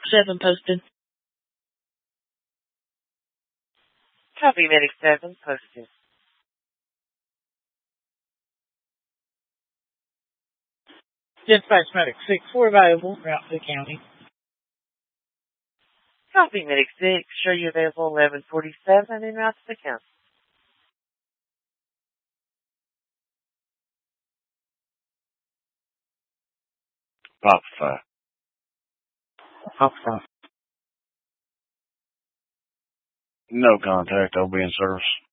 7 posted. Copy, Medic 7 posted. Dispatch Medic 6, 4 available, route to the county. Copy, Medic 6, show you available 1147 en route to the county. Pop 5. Pop 5. No contact. I'll be in service.